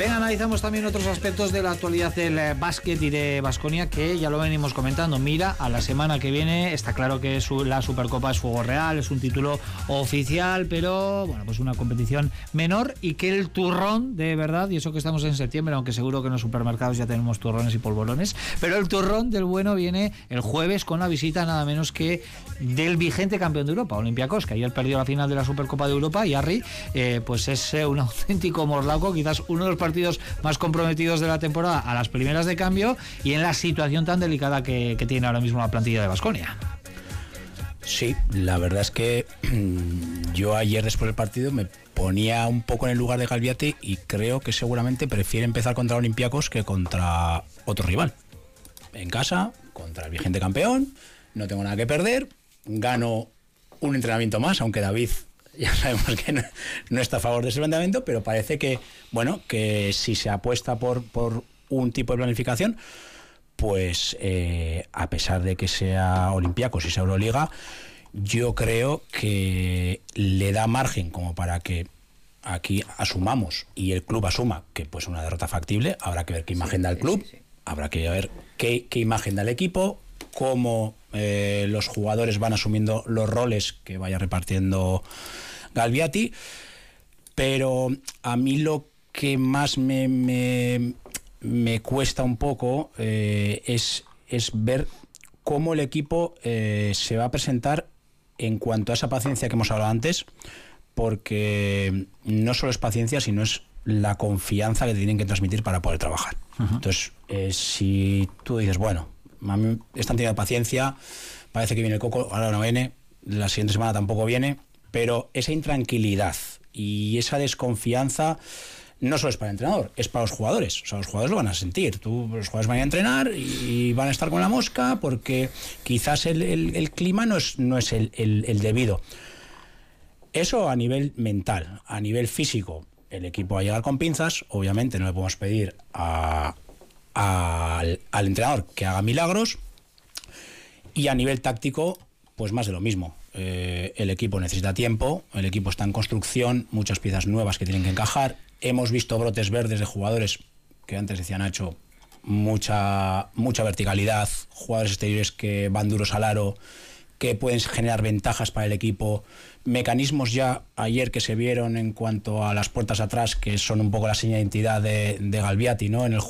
Venga, analizamos también otros aspectos de la actualidad del básquet y de Baskonia, que ya lo venimos comentando. Mira, a la semana que viene está claro que la Supercopa es fuego real, es un título oficial, pero bueno, pues una competición menor, y que el turrón de verdad, y eso que estamos en septiembre, aunque seguro que en los supermercados ya tenemos turrones y polvorones, pero el turrón del bueno viene el jueves con la visita nada menos que del vigente campeón de Europa, Olympiacos, que ayer perdió la final de la Supercopa de Europa, y Arri, pues es un auténtico morlaco, quizás uno de los partidos más comprometidos de la temporada a las primeras de cambio, y en la situación tan delicada que tiene ahora mismo la plantilla de Baskonia. Sí, la verdad es que yo ayer después del partido me ponía un poco en el lugar de Galbiati, y creo que seguramente prefiere empezar contra Olympiacos que contra otro rival. En casa, contra el vigente campeón, no tengo nada que perder, gano un entrenamiento más, aunque David ya sabemos que no está a favor de ese planteamiento, pero parece que, bueno, que si se apuesta por un tipo de planificación, pues a pesar de que sea Olympiacos y sea Euroliga, yo creo que le da margen como para que aquí asumamos y el club asuma que pues una derrota factible. Habrá que ver qué imagen da el club, habrá que ver qué imagen da el equipo, cómo los jugadores van asumiendo los roles que vaya repartiendo Galbiati, pero a mí lo que más me cuesta un poco es ver cómo el equipo se va a presentar en cuanto a esa paciencia que hemos hablado antes, porque no solo es paciencia, sino es la confianza que te tienen que transmitir para poder trabajar. Entonces, si tú dices, bueno, están teniendo paciencia, parece que viene el Coco, ahora no viene, la siguiente semana tampoco viene, pero esa intranquilidad y esa desconfianza no solo es para el entrenador, es para los jugadores. O sea, los jugadores lo van a sentir. Los jugadores van a entrenar y van a estar con la mosca porque quizás el clima no es el debido. Eso a nivel mental. A nivel físico, el equipo va a llegar con pinzas. Obviamente no le podemos pedir al entrenador que haga milagros. Y a nivel táctico, pues más de lo mismo. El equipo necesita tiempo, el equipo está en construcción, muchas piezas nuevas que tienen que encajar. Hemos visto brotes verdes de jugadores que antes decía Nacho, mucha verticalidad, jugadores exteriores que van duros al aro, que pueden generar ventajas para el equipo, mecanismos ya ayer que se vieron en cuanto a las puertas atrás, que son un poco la seña de identidad de Galbiati, ¿no? En el juego